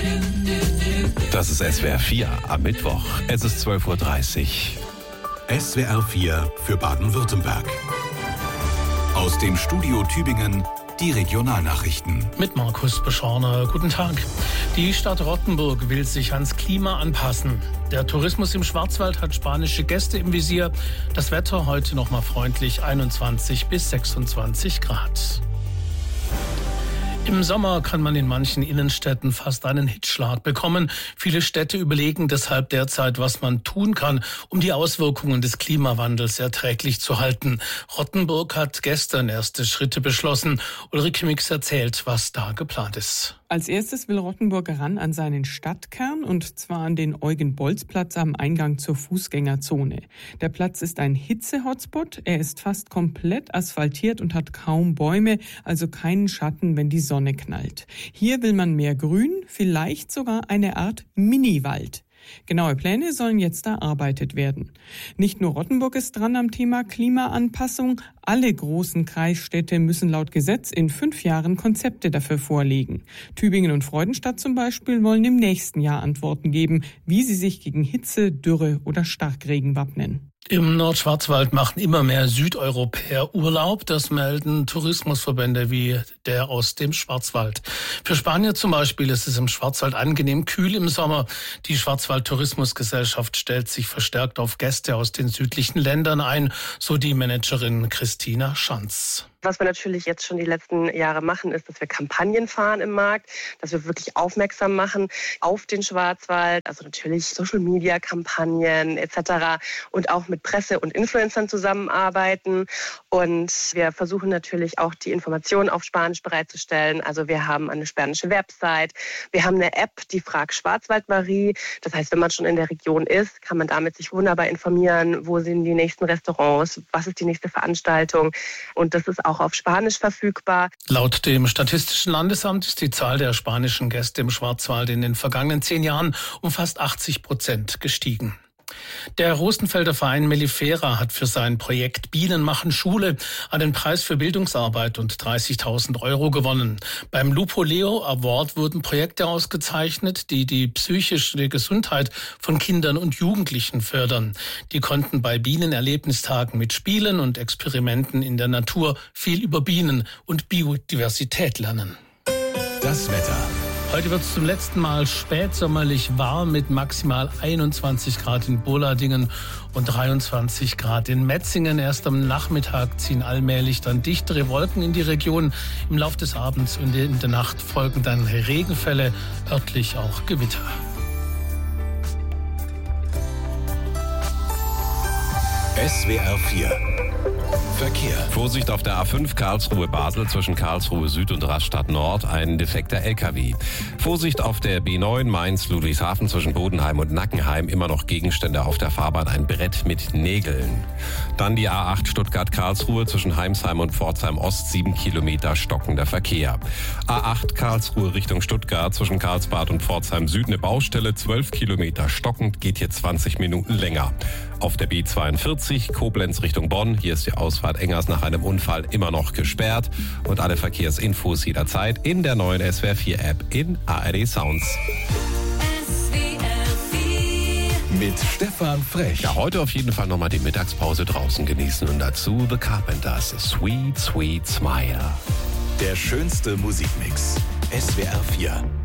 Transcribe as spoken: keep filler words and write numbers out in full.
Das ist S W R vier am Mittwoch. Es ist zwölf Uhr dreißig. S W R vier für Baden-Württemberg. Aus dem Studio Tübingen die Regionalnachrichten. Mit Markus Beschorner. Guten Tag. Die Stadt Rottenburg will sich ans Klima anpassen. Der Tourismus im Schwarzwald hat spanische Gäste im Visier. Das Wetter heute noch mal freundlich, einundzwanzig bis sechsundzwanzig Grad. Im Sommer kann man in manchen Innenstädten fast einen Hitzschlag bekommen. Viele Städte überlegen deshalb derzeit, was man tun kann, um die Auswirkungen des Klimawandels erträglich zu halten. Rottenburg hat gestern erste Schritte beschlossen. Ulrike Mix erzählt, was da geplant ist. Als erstes will Rottenburg ran an seinen Stadtkern, und zwar an den Eugen-Bolz-Platz am Eingang zur Fußgängerzone. Der Platz ist ein Hitze-Hotspot. Er ist fast komplett asphaltiert und hat kaum Bäume, also keinen Schatten, wenn die Sonne knallt. Hier will man mehr Grün, vielleicht sogar eine Art Mini-Wald. Genaue Pläne sollen jetzt erarbeitet werden. Nicht nur Rottenburg ist dran am Thema Klimaanpassung. Alle großen Kreisstädte müssen laut Gesetz in fünf Jahren Konzepte dafür vorlegen. Tübingen und Freudenstadt zum Beispiel wollen im nächsten Jahr Antworten geben, wie sie sich gegen Hitze, Dürre oder Starkregen wappnen. Im Nordschwarzwald machen immer mehr Südeuropäer Urlaub. Das melden Tourismusverbände wie der aus dem Schwarzwald. Für Spanier zum Beispiel ist es im Schwarzwald angenehm kühl im Sommer. Die Schwarzwald-Tourismusgesellschaft stellt sich verstärkt auf Gäste aus den südlichen Ländern ein, so die Managerin Christina Schanz. Was wir natürlich jetzt schon die letzten Jahre machen, ist, dass wir Kampagnen fahren im Markt, dass wir wirklich aufmerksam machen auf den Schwarzwald, also natürlich Social-Media-Kampagnen et cetera und auch mit Presse und Influencern zusammenarbeiten. Und wir versuchen natürlich auch die Informationen auf Spanisch bereitzustellen. Also wir haben eine spanische Website, wir haben eine App, die Frag Schwarzwald Marie. Das heißt, wenn man schon in der Region ist, kann man damit sich wunderbar informieren, wo sind die nächsten Restaurants, was ist die nächste Veranstaltung. Und das ist auch auf Spanisch verfügbar. Laut dem Statistischen Landesamt ist die Zahl der spanischen Gäste im Schwarzwald in den vergangenen zehn Jahren um fast achtzig Prozent gestiegen. Der Rosenfelder Verein Mellifera hat für sein Projekt Bienen machen Schule einen Preis für Bildungsarbeit und dreißigtausend Euro gewonnen. Beim Lupo Leo Award wurden Projekte ausgezeichnet, die die psychische Gesundheit von Kindern und Jugendlichen fördern. Die konnten bei Bienenerlebnistagen mit Spielen und Experimenten in der Natur viel über Bienen und Biodiversität lernen. Das Wetter. Heute wird es zum letzten Mal spätsommerlich warm mit maximal einundzwanzig Grad in Boladingen und dreiundzwanzig Grad in Metzingen. Erst am Nachmittag ziehen allmählich dann dichtere Wolken in die Region. Im Laufe des Abends und in der Nacht folgen dann Regenfälle, örtlich auch Gewitter. S W R vier Verkehr. Vorsicht auf der A fünf Karlsruhe-Basel zwischen Karlsruhe Süd und Rastatt Nord, ein defekter L K W. Vorsicht auf der B neun Mainz-Ludwigshafen zwischen Bodenheim und Nackenheim, immer noch Gegenstände auf der Fahrbahn, ein Brett mit Nägeln. Dann die A acht Stuttgart-Karlsruhe zwischen Heimsheim und Pforzheim Ost, sieben Kilometer stockender Verkehr. A acht Karlsruhe Richtung Stuttgart zwischen Karlsbad und Pforzheim Süd eine Baustelle, zwölf Kilometer stockend, geht hier zwanzig Minuten länger. Auf der B zweiundvierzig Koblenz Richtung Bonn, hier ist die Ausfahrt Engers nach einem Unfall immer noch gesperrt. Und alle Verkehrsinfos jederzeit in der neuen S W R vier App in A R D Sounds. S W R vier Mit Stefan Frech. Ja, heute auf jeden Fall nochmal die Mittagspause draußen genießen und dazu The Carpenters, Sweet, Sweet Smile. Der schönste Musikmix. S W R vier.